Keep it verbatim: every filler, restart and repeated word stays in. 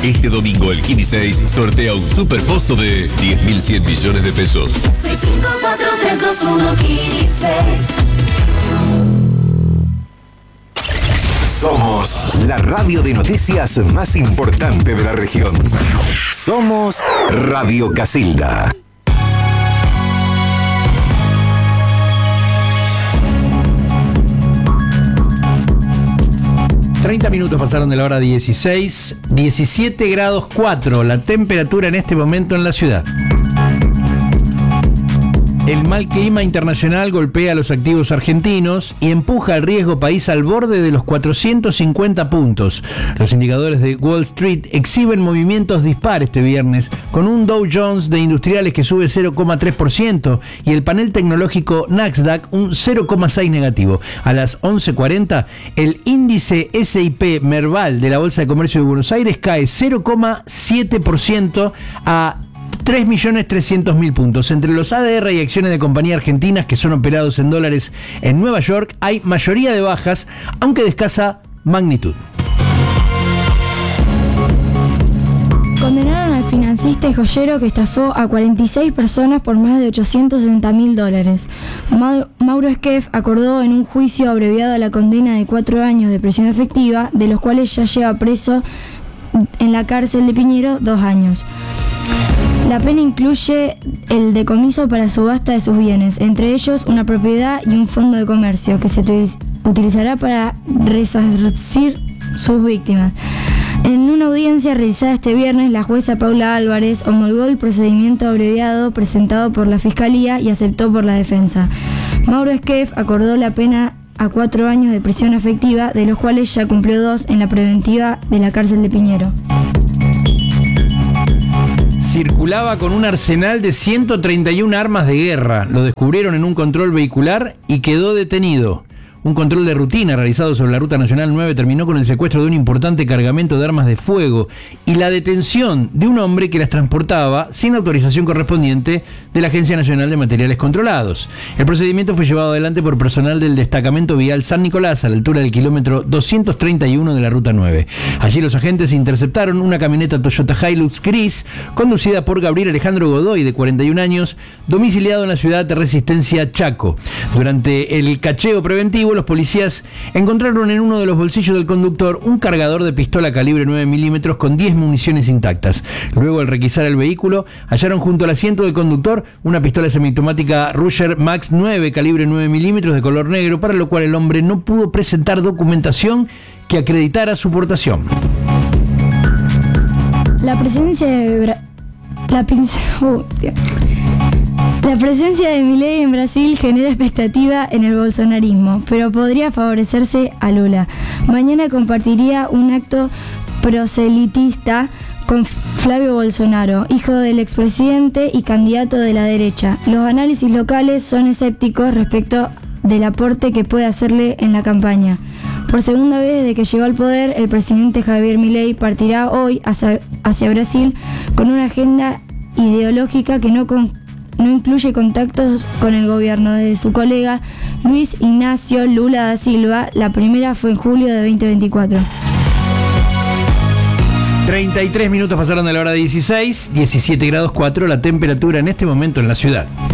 Este domingo el Kini seis sortea un superpozo de diez mil cien millones de pesos. seis cinco cuatro tres dos uno Kini seis. Somos la radio de noticias más importante de la región. Somos Radio Casilda. treinta minutos pasaron de la hora dieciséis, diecisiete grados cuatro la temperatura en este momento en la ciudad. El mal clima internacional golpea a los activos argentinos y empuja el riesgo país al borde de los cuatrocientos cincuenta puntos. Los indicadores de Wall Street exhiben movimientos dispares este viernes, con un Dow Jones de industriales que sube cero coma tres por ciento y el panel tecnológico Nasdaq un cero coma seis por ciento negativo. A las once cuarenta, el índice S y P Merval de la Bolsa de Comercio de Buenos Aires cae cero coma siete por ciento a tres millones trescientos mil puntos. Entre los A D R y acciones de compañías argentinas que son operados en dólares en Nueva York, hay mayoría de bajas, aunque de escasa magnitud. Condenaron al financista y joyero que estafó a cuarenta y seis personas por más de ochocientos sesenta mil dólares. Ma- Mauro Esquef acordó en un juicio abreviado la condena de cuatro años de prisión efectiva, de los cuales ya lleva preso en la cárcel de Piñero dos años. La pena incluye el decomiso para subasta de sus bienes, entre ellos una propiedad y un fondo de comercio que se utilizará para resarcir sus víctimas. En una audiencia realizada este viernes, la jueza Paula Álvarez homologó el procedimiento abreviado presentado por la Fiscalía y aceptó por la defensa. Mauro Esquef acordó la pena a cuatro años de prisión efectiva, de los cuales ya cumplió dos en la preventiva de la cárcel de Piñero. Circulaba con un arsenal de ciento treinta y una armas de guerra. Lo descubrieron en un control vehicular y quedó detenido. Un control de rutina realizado sobre la Ruta Nacional nueve terminó con el secuestro de un importante cargamento de armas de fuego y la detención de un hombre que las transportaba sin autorización correspondiente de la Agencia Nacional de Materiales Controlados. El procedimiento fue llevado adelante por personal del destacamento vial San Nicolás a la altura del kilómetro doscientos treinta y uno de la Ruta nueve. Allí los agentes interceptaron una camioneta Toyota Hilux gris conducida por Gabriel Alejandro Godoy, de cuarenta y un años, domiciliado en la ciudad de Resistencia, Chaco. Durante el cacheo preventivo, los policías encontraron en uno de los bolsillos del conductor un cargador de pistola calibre nueve milímetros con diez municiones intactas. Luego, al requisar el vehículo, hallaron junto al asiento del conductor una pistola semiautomática Ruger Max nueve calibre nueve milímetros de color negro, para lo cual el hombre no pudo presentar documentación que acreditara su portación. La presencia de Bra- la, pin- uh, La presencia de Milei en Brasil genera expectativa en el bolsonarismo, pero podría favorecerse a Lula. Mañana compartiría un acto proselitista con Flavio Bolsonaro, hijo del expresidente y candidato de la derecha. Los análisis locales son escépticos respecto del aporte que puede hacerle en la campaña. Por segunda vez desde que llegó al poder, el presidente Javier Milei partirá hoy hacia, hacia Brasil con una agenda ideológica que no con No incluye contactos con el gobierno de su colega Luis Ignacio Lula da Silva. La primera fue en julio de veinte veinticuatro. treinta y tres minutos pasaron de la hora dieciséis, diecisiete grados cuatro la temperatura en este momento en la ciudad.